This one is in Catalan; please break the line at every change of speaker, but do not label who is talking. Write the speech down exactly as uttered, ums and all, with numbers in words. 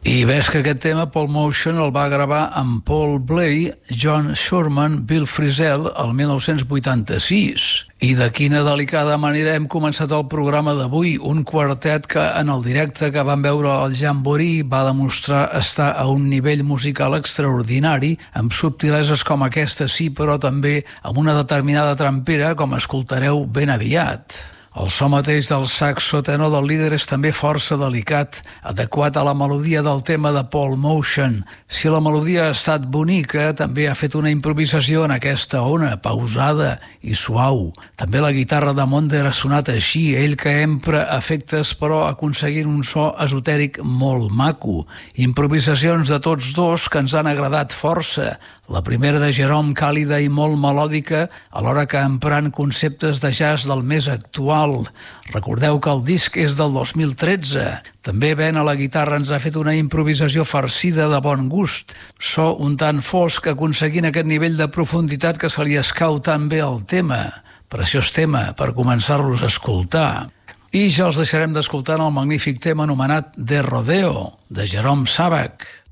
I ves que aquest tema Paul Motion el va gravar amb Paul Bley, John Sherman, Bill Frisell el mil nou-cents vuitanta-sis. I de quina delicada manera hem començat el programa d'avui, un quartet que en el directe que vam veure al Jamboree va demostrar estar a un nivell musical extraordinari, amb subtileses com aquesta sí, però també amb una determinada trampera, com escoltareu ben aviat. El so mateix del saxo tenor del líder és també força delicat, adequat a la melodia del tema de Paul Motion. Si la melodia ha estat bonica, també ha fet una improvisació en aquesta ona, pausada i suau. També la guitarra de Monder ha sonat així, ell que empra efectes però aconseguint un so esotèric molt maco. Improvisacions de tots dos que ens han agradat força. La primera de Jerome càlida i molt melòdica, alhora que emprant conceptes de jazz del més actual. Recordeu que el disc és del dos mil tretze. També Ben a la guitarra ens ha fet una improvisació farcida de bon gust. So un tant fosc aconseguint aquest nivell de profunditat que se li escau tan bé al tema. Preciós tema per començar-los a escoltar. I ja els deixarem d'escoltar el magnífic tema anomenat The Rodeo, de Jerome Sabak.